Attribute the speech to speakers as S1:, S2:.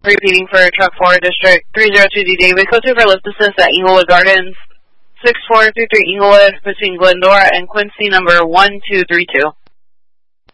S1: Repeating for Truck 4, District 302D David, code 2 for lift assist at Inglewood Gardens, 6433 Inglewood, between Glendora and Quincy, number 1232.